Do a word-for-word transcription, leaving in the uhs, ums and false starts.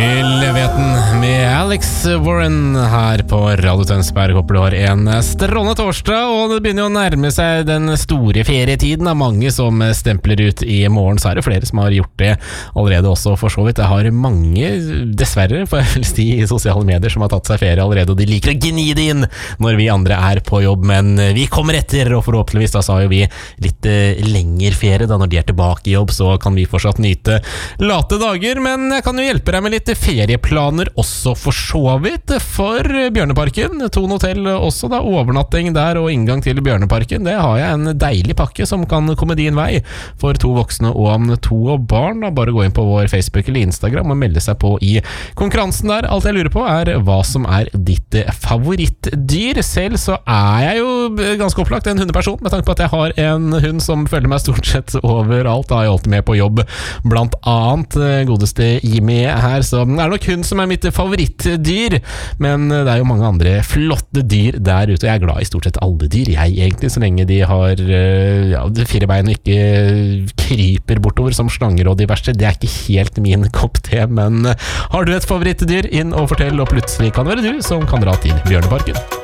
Leviathan med Alex Warren her på Radio Tønsberg. Håper du har en strålende torsdag, og det begynner å nærme seg den store ferietiden. Det er mange som stempler ut i morgen, så er det flere som har gjort det allerede også, for så vidt. Det har mange, dessverre, får jeg vel si, i sosiale medier som har tatt seg ferie allerede, og de liker å gni det inn når vi andre er på jobb, men vi kommer etter, og forhåpentligvis da så har jo vi litt lengre ferie, da når de er tilbake i jobb, så kan vi fortsatt nyte late dager, men jeg kan jo hjelpe deg med litt ferieplaner også for så vidt for Bjørneparken. Thon Hotel også da, overnatting der og inngang til Bjørneparken. Det har jeg en deilig pakke som kan komme din vei for to voksne og to barn. Da bare gå inn på vår Facebook eller Instagram og melde seg på i konkurransen der. Alt jeg lurer på er hva som er ditt favorittdyr. Selv så er jeg jo ganske opplagt en hundeperson, med tanke på at jeg har en hund som følger meg stort sett overalt. Da er jeg alltid med på jobb, blant annet godeste Jimmy her, så det er nok hun som er mitt favorittdyr, men det er jo mange andre flotte dyr der ute, og jeg er glad i stort sett alle dyr, jeg egentlig, så lenge de har ja, fire bein og ikke kryper bortover som slanger og diverse. Det er ikke helt min kopp te, men har du et favorittdyr, inn og fortell, og plutselig kan det være du som kan dra til Bjørneparken.